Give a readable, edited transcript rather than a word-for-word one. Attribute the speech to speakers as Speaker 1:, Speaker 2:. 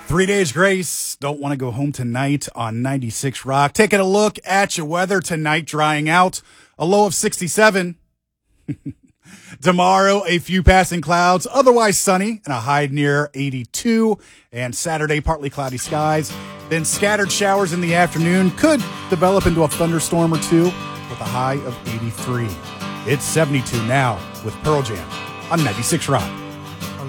Speaker 1: 3 days grace. Don't want to go home tonight on 96 Rock. Taking a look at your weather tonight, drying out. A low of 67. Tomorrow, a few passing clouds, otherwise sunny, and a high near 82. And Saturday, partly cloudy skies. Then scattered showers in the afternoon. Could develop into a thunderstorm or two with a high of 83. It's 72 now with Pearl Jam on 96 Rock.